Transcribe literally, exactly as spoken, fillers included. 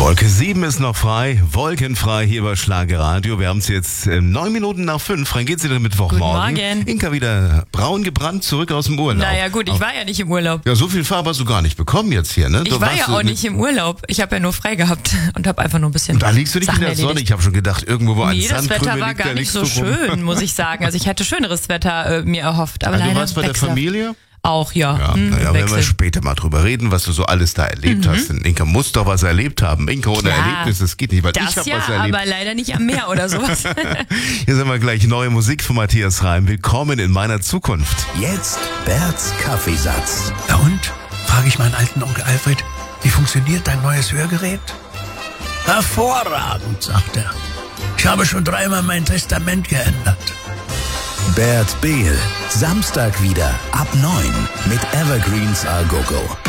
Wolke sieben ist noch frei, wolkenfrei hier bei Schlagerradio. Wir haben es jetzt äh, neun Minuten nach fünf. Wann geht's wieder Mittwochmorgen? Guten Morgen. Inka wieder braun gebrannt, zurück aus dem Urlaub. Naja gut, ich war ja nicht im Urlaub. Ja, so viel Farbe hast du gar nicht bekommen jetzt hier, ne? Du Ich war warst ja so auch mit- nicht im Urlaub. Ich habe ja nur frei gehabt und habe einfach nur ein bisschen Und da liegst du nicht Sachen in der Sonne. erledigt. Ich habe schon gedacht, irgendwo wo ein Nee, das Sandkrümel Wetter war liegt, da gar nicht liegst so du rum. schön, muss ich sagen. Also ich hätte schöneres Wetter äh, mir erhofft. Aber Also du leider warst bei der wechselhaft. Familie? Auch, ja. Ja, Hm, naja, werden wir Wechsel. später mal drüber reden, was du so alles da erlebt Mhm. hast. Denn Inka muss doch was erlebt haben. Inka ohne Klar. Erlebnis, das geht nicht, weil ich Das habe ja, was erlebt. aber leider nicht am Meer oder sowas. Hier sind wir gleich, neue Musik von Matthias Reim. Willkommen in meiner Zukunft. Jetzt Berts Kaffeesatz. Na und? Frage ich meinen alten Onkel Alfred, wie funktioniert dein neues Hörgerät? Hervorragend, sagt er. Ich habe schon dreimal mein Testament geändert. Bert Behl. Samstag wieder ab neun mit Evergreens A Go Go.